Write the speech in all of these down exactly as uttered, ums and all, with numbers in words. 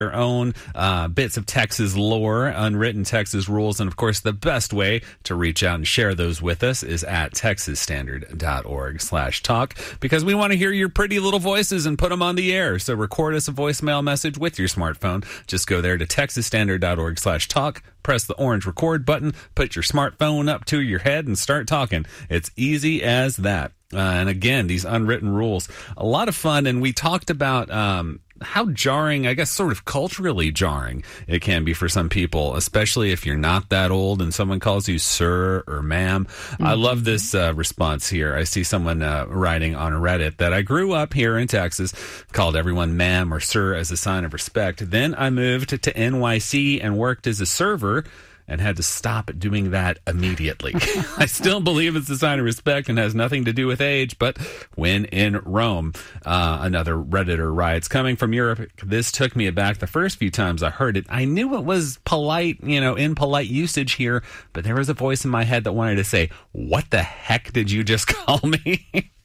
your own uh, bits of Texas lore, unwritten Texas rules, and of course the best way to reach out and share those with us is at texasstandard.org slash talk, because we want to hear your pretty little voices and put them on the air. So record us a voicemail message with your smartphone. Just go there to texasstandard.org slash talk, press the orange record button, put your smartphone up to your head and start talking. It's easy as that. Uh, and again, these unwritten rules, a lot of fun. And we talked about um, how jarring, I guess sort of culturally jarring it can be for some people, especially if you're not that old and someone calls you sir or ma'am. Mm-hmm. I love this uh, response here. I see someone uh, writing on Reddit that I grew up here in Texas, called everyone ma'am or sir as a sign of respect. Then I moved to N Y C and worked as a server, and had to stop doing that immediately. I still believe it's a sign of respect and has nothing to do with age, but when in Rome. Uh, another Redditor writes, coming from Europe, this took me aback the first few times I heard it. I knew it was polite, you know, in polite usage here, but there was a voice in my head that wanted to say, what the heck did you just call me?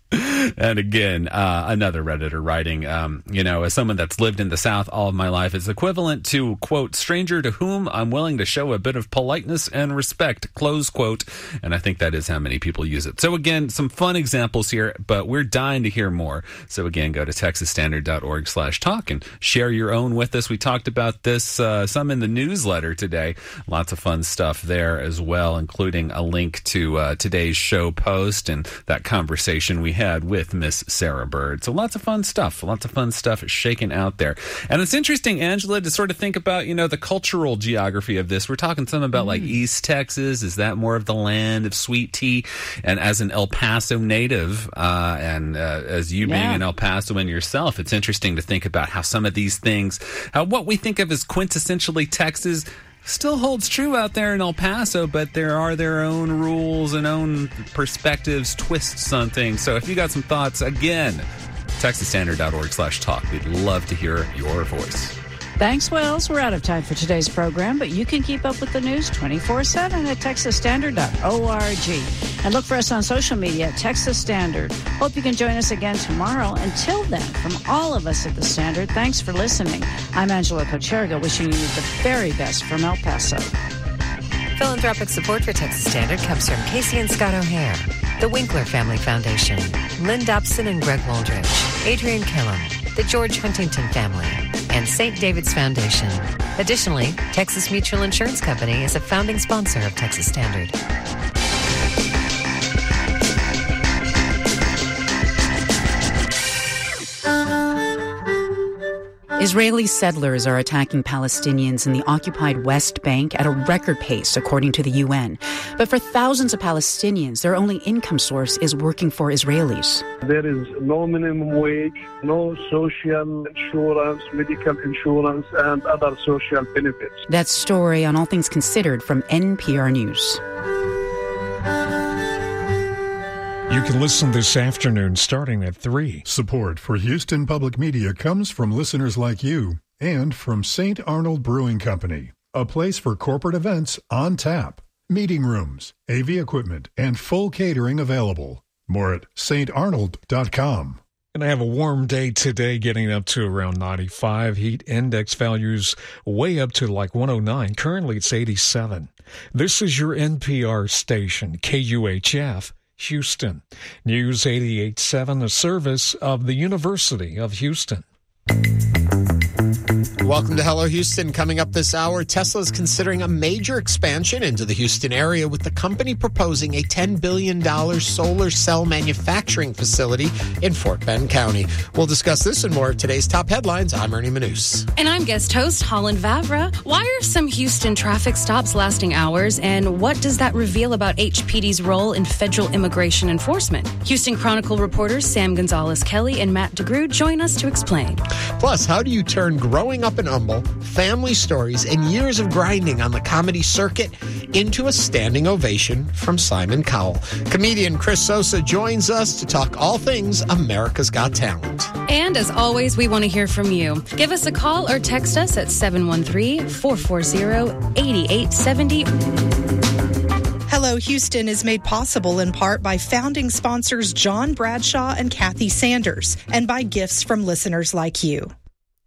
And again, uh, another Redditor writing, um, you know, as someone that's lived in the South all of my life, it's equivalent to, quote, stranger to whom I'm willing to show a bit of politeness and respect, close quote. And I think that is how many people use it. So again, some fun examples here, but we're dying to hear more. So again, go to texasstandard.org slash talk and share your own with us. We talked about this, uh, some in the newsletter today. Lots of fun stuff there as well, including a link to uh, today's show post and that conversation we had with Miss Sarah Bird. So lots of fun stuff, lots of fun stuff shaken out there. And it's interesting, Angela, to sort of think about, you know, the cultural geography of this. We're talking some about mm. like East Texas. Is that more of the land of sweet tea? And as an El Paso native, uh, and uh, as you being yeah. an El Pasoan yourself, it's interesting to think about how some of these things, how what we think of as quintessentially Texas still holds true out there in El Paso, but there are their own rules and own perspectives, twists on things. So if you got some thoughts, again, texasstandard.org slash talk. We'd love to hear your voice. Thanks, Wells. We're out of time for today's program, but you can keep up with the news twenty-four seven at texas standard dot org. And look for us on social media at Texas Standard. Hope you can join us again tomorrow. Until then, from all of us at the Standard, thanks for listening. I'm Angela Kocherga, wishing you the very best from El Paso. Philanthropic support for Texas Standard comes from Casey and Scott O'Hare, the Winkler Family Foundation, Lynn Dobson and Greg Waldridge, Adrian Killam, the George Huntington family, and Saint David's Foundation. Additionally, Texas Mutual Insurance Company is a founding sponsor of Texas Standard. Israeli settlers are attacking Palestinians in the occupied West Bank at a record pace, according to the U N. But for thousands of Palestinians, their only income source is working for Israelis. There is no minimum wage, no social insurance, medical insurance, and other social benefits. That story on All Things Considered from N P R News. You can listen this afternoon starting at three. Support for Houston Public Media comes from listeners like you and from Saint Arnold Brewing Company, a place for corporate events on tap, meeting rooms, A V equipment, and full catering available. More at saint arnold dot com. Going to have a warm day today, getting up to around ninety-five. Heat index values way up to like one oh nine. Currently, it's eighty-seven. This is your N P R station, K U H F. Houston. News eighty-eight point seven, a service of the University of Houston. Welcome to Hello Houston. Coming up this hour, Tesla is considering a major expansion into the Houston area, with the company proposing a ten billion dollars solar cell manufacturing facility in Fort Bend County. We'll discuss this and more of today's top headlines. I'm Ernie Manous. And I'm guest host Holland Vavra. Why are some Houston traffic stops lasting hours, and what does that reveal about H P D's role in federal immigration enforcement? Houston Chronicle reporters Sam Gonzalez-Kelly and Matt DeGroote join us to explain. Plus, how do you turn growing up in Humble, family stories, and years of grinding on the comedy circuit into a standing ovation from Simon Cowell? Comedian Chris Sosa joins us to talk all things America's Got Talent. And as always, we want to hear from you. Give us a call or text us at seven one three, four four zero, eight eight seven zero. Hello Houston is made possible in part by founding sponsors John Bradshaw and Kathy Sanders, and by gifts from listeners like you.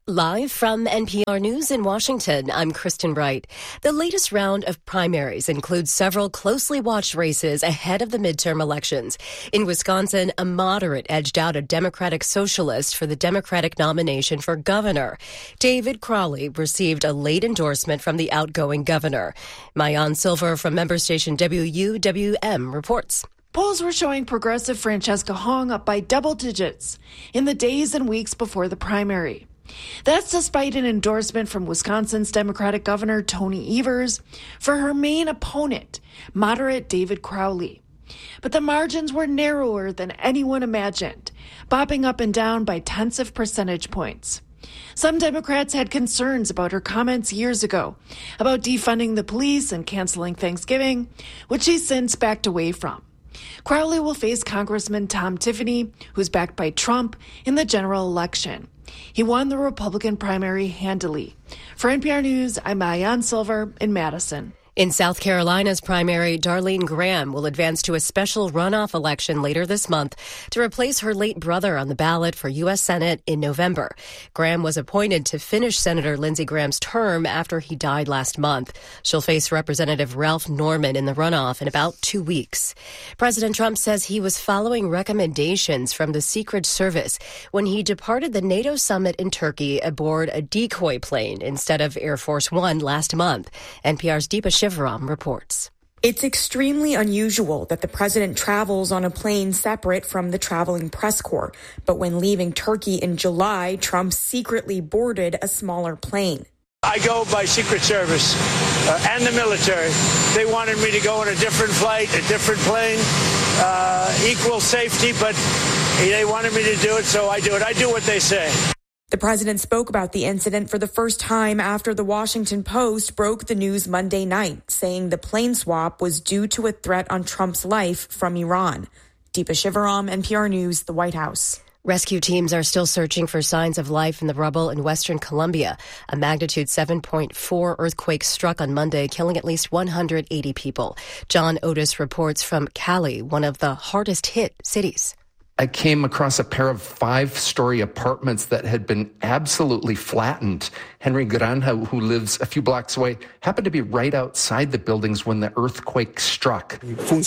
Live from N P R News in Washington, I'm Kristen Wright. The latest round of primaries includes several closely watched races ahead of the midterm elections. In Wisconsin, a moderate edged out a Democratic socialist for the Democratic nomination for governor. David Crowley received a late endorsement from the outgoing governor. Mayan Silver from member station W U W M reports. Polls were showing progressive Francesca Hong up by double digits in the days and weeks before the primary. That's despite an endorsement from Wisconsin's Democratic Governor Tony Evers for her main opponent, moderate David Crowley. But the margins were narrower than anyone imagined, bopping up and down by tenths of percentage points. Some Democrats had concerns about her comments years ago about defunding the police and canceling Thanksgiving, which she's since backed away from. Crowley will face Congressman Tom Tiffany, who's backed by Trump, in the general election. He won the Republican primary handily. For N P R News, I'm Mayan Silver in Madison. In South Carolina's primary, Darlene Graham will advance to a special runoff election later this month to replace her late brother on the ballot for U S Senate in November. Graham was appointed to finish Senator Lindsey Graham's term after he died last month. She'll face Representative Ralph Norman in the runoff in about two weeks. President Trump says he was following recommendations from the Secret Service when he departed the NATO summit in Turkey aboard a decoy plane instead of Air Force One last month. N P R's Deepa Shivaram reports. It's extremely unusual that the president travels on a plane separate from the traveling press corps. But when leaving Turkey in July, Trump secretly boarded a smaller plane. I go by Secret Service uh, and the military. They wanted me to go on a different flight, a different plane, uh, equal safety, but they wanted me to do it, so I do it. I do what they say. The president spoke about the incident for the first time after the Washington Post broke the news Monday night, saying the plane swap was due to a threat on Trump's life from Iran. Deepa Shivaram, N P R News, the White House. Rescue teams are still searching for signs of life in the rubble in western Colombia. A magnitude seven point four earthquake struck on Monday, killing at least one hundred eighty people. John Otis reports from Cali, one of the hardest hit cities. I came across a pair of five-story apartments that had been absolutely flattened. Henry Granja, who lives a few blocks away, happened to be right outside the buildings when the earthquake struck.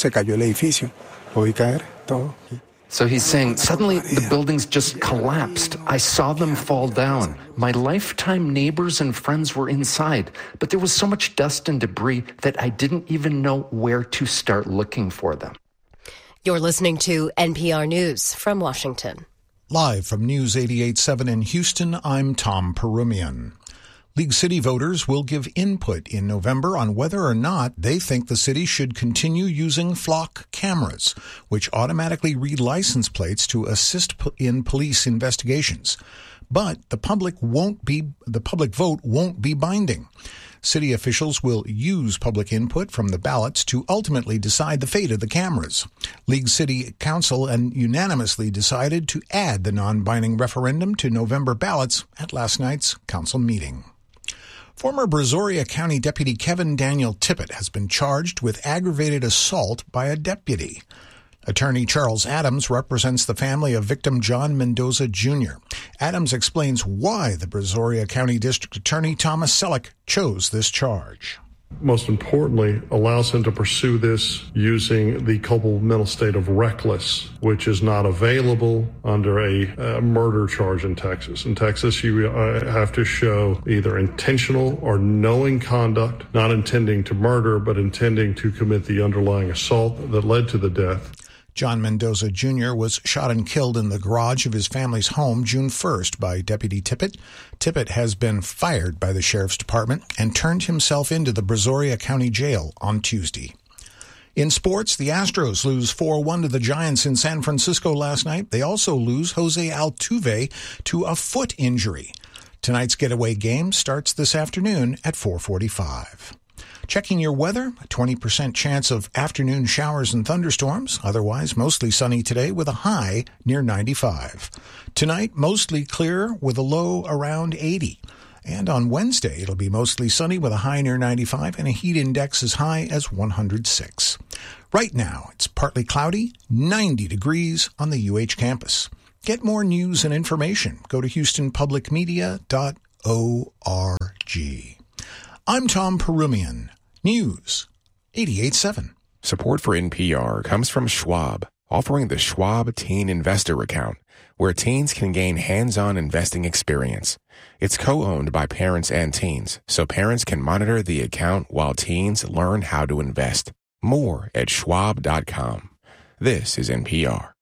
So he's saying, suddenly the buildings just collapsed. I saw them fall down. My lifetime neighbors and friends were inside, but there was so much dust and debris that I didn't even know where to start looking for them. You're listening to N P R News from Washington. Live from News eighty-eight point seven in Houston, I'm Tom Perumian. League City voters will give input in November on whether or not they think the city should continue using flock cameras, which automatically read license plates to assist in police investigations. But the public won't be, the public vote won't be binding. City officials will use public input from the ballots to ultimately decide the fate of the cameras. League City Council and unanimously decided to add the non-binding referendum to November ballots at last night's council meeting. Former Brazoria County Deputy Kevin Daniel Tippett has been charged with aggravated assault by a deputy. Attorney Charles Adams represents the family of victim John Mendoza Junior Adams explains why the Brazoria County District Attorney Thomas Selleck chose this charge. Most importantly, allows him to pursue this using the culpable mental state of reckless, which is not available under a, a murder charge in Texas. In Texas, you uh, have to show either intentional or knowing conduct, not intending to murder, but intending to commit the underlying assault that led to the death. John Mendoza Junior was shot and killed in the garage of his family's home June first by Deputy Tippett. Tippett has been fired by the Sheriff's Department and turned himself into the Brazoria County Jail on Tuesday. In sports, the Astros lose four one to the Giants in San Francisco last night. They also lose Jose Altuve to a foot injury. Tonight's getaway game starts this afternoon at four forty-five. Checking your weather, a twenty percent chance of afternoon showers and thunderstorms. Otherwise, mostly sunny today with a high near ninety-five. Tonight, mostly clear with a low around eighty. And on Wednesday, it'll be mostly sunny with a high near ninety-five and a heat index as high as one hundred six. Right now, it's partly cloudy, ninety degrees on the U H campus. Get more news and information. Go to houston public media dot org. I'm Tom Perumian. News eighty-eight point seven. Support for N P R comes from Schwab, offering the Schwab Teen Investor Account, where teens can gain hands-on investing experience. It's co-owned by parents and teens, so parents can monitor the account while teens learn how to invest. More at schwab dot com. This is N P R.